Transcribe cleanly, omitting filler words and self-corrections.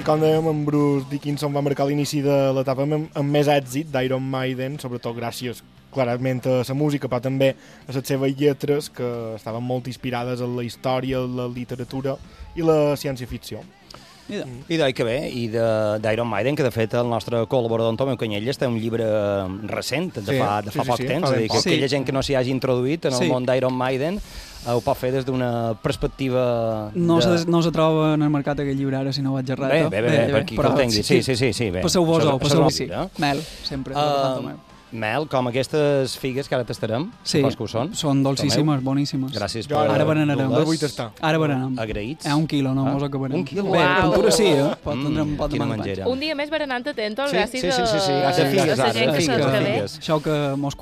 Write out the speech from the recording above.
com dèiem, en Bruce Dickinson va marcar l'inici de l'etapa amb més èxit d'Iron Maiden, sobretot gràcies clarament a la música, però també a les seves lletres, que estaven molt inspirades en la història, la literatura i la ciència-ficció. I d'oi que bé, i d'Iron Maiden, que de fet el nostre col·laborador en Tomeu Canyelles té un llibre recent, de fa poc temps, és a dir, que aquella gent que no s'hi hagi introduït en el món d'Iron Maiden ho pot fer des d'una perspectiva... No se troba en el mercat aquest llibre ara, si no vaig errat. Bé, per qui que el tingui. Sí, bé. Passeu-vos-ho, Mel, sempre. Mel, com aquestes figues que ara tastarem, supos que ho són. Són dolcíssimes, boníssimes. Gràcies per... Ara berenarem. Ara berenem. Agraïts. 1 quilo, no mos acabarem. 1 quilo? Bé, pintura sí, pot quina menjera. Un dia més berenant atento, gràcies a figues. Això que mos